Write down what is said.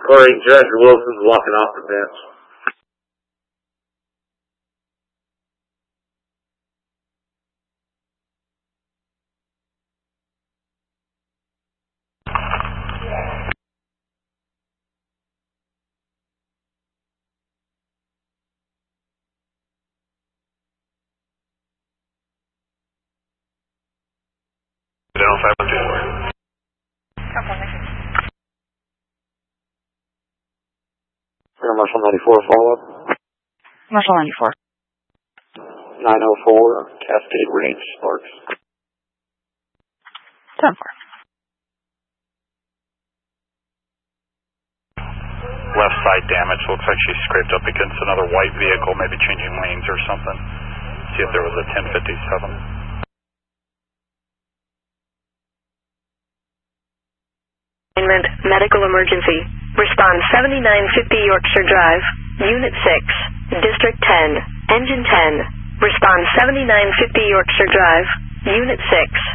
Corey, Judge Wilson's walking off the bench. Down 524. Marshal 94, follow-up. Marshal 94. 904, Cascade Range, Sparks. 10-4. Left side damage. Looks like she scraped up against another white vehicle, maybe changing lanes or something. See if there was a 1057. Medical emergency. Respond 7950 Yorkshire Drive, Unit 6, District 10, Engine 10. Respond 7950 Yorkshire Drive, Unit 6.